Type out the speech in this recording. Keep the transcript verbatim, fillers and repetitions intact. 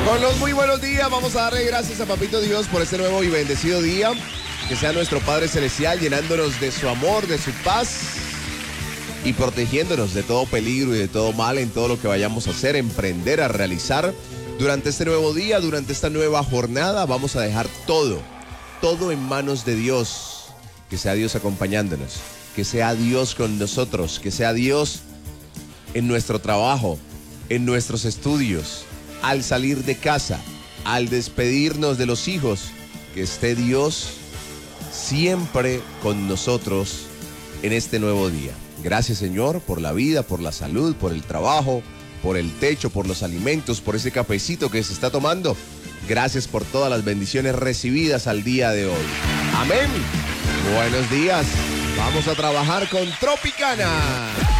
Con los muy buenos días, vamos a darle gracias a Papito Dios por este nuevo y bendecido día. Que sea nuestro Padre Celestial llenándonos de su amor, de su paz y protegiéndonos de todo peligro y de todo mal en todo lo que vayamos a hacer, emprender, a realizar. Durante este nuevo día, durante esta nueva jornada, vamos a dejar todo, todo en manos de Dios. Que sea Dios acompañándonos, que sea Dios con nosotros, que sea Dios en nuestro trabajo, en nuestros estudios, al salir de casa, al despedirnos de los hijos, que esté Dios siempre con nosotros en este nuevo día. Gracias, Señor, por la vida, por la salud, por el trabajo, por el techo, por los alimentos, por ese cafecito que se está tomando. Gracias por todas las bendiciones recibidas al día de hoy. Amén. Buenos días. Vamos a trabajar con Tropicana.